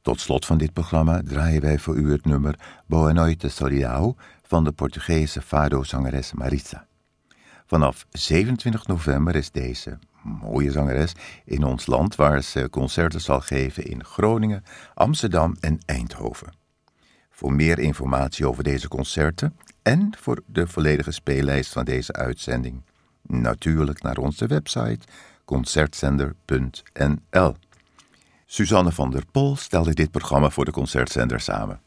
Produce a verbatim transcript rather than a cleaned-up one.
Tot slot van dit programma draaien wij voor u het nummer Boa Noite Solidão van de Portugese fado-zangeres Marisa. Vanaf zevenentwintig november is deze mooie zangeres in ons land, waar ze concerten zal geven in Groningen, Amsterdam en Eindhoven. Voor meer informatie over deze concerten en voor de volledige speellijst van deze uitzending, natuurlijk naar onze website concertzender punt n l. Suzanne van der Pol stelde dit programma voor de Concertzender samen.